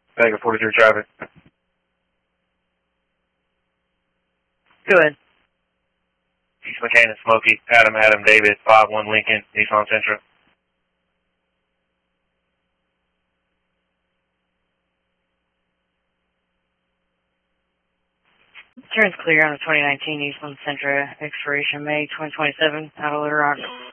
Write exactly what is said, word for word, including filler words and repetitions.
Vega forty-three traffic. Go ahead. East McCann and Smoky, Adam, Adam, David, five one Lincoln, Nissan Sentra. Turns clear on the twenty nineteen Nissan Sentra, expiration May twenty twenty-seven, out of Little Rock.